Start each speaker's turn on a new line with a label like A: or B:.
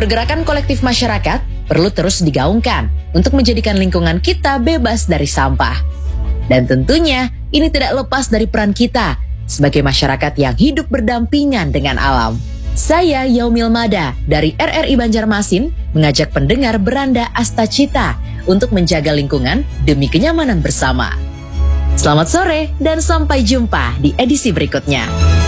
A: Pergerakan kolektif masyarakat perlu terus digaungkan untuk menjadikan lingkungan kita bebas dari sampah. Dan tentunya ini tidak lepas dari peran kita sebagai masyarakat yang hidup berdampingan dengan alam. Saya Yaumil Mada dari RRI Banjarmasin mengajak pendengar beranda Astacita untuk menjaga lingkungan demi kenyamanan bersama. Selamat sore dan sampai jumpa di edisi berikutnya.